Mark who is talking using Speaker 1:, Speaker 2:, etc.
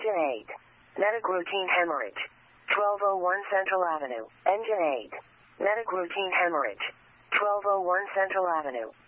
Speaker 1: Engine 8. Medic routine hemorrhage. 1201 Central Avenue. Engine 8. Medic routine hemorrhage. 1201 Central Avenue.